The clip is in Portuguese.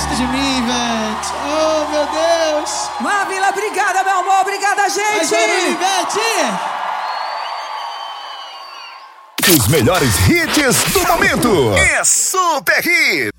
gosta de mim, Ivete. Oh, meu Deus. Mavila, obrigada, meu amor. Obrigada, gente. Ivete. Os melhores hits do momento. É Super Hits.